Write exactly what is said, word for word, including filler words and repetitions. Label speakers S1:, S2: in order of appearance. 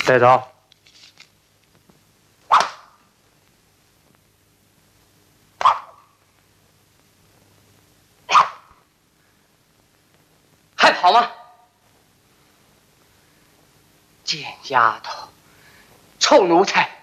S1: 带走。
S2: 还跑吗？贱丫头，臭奴才！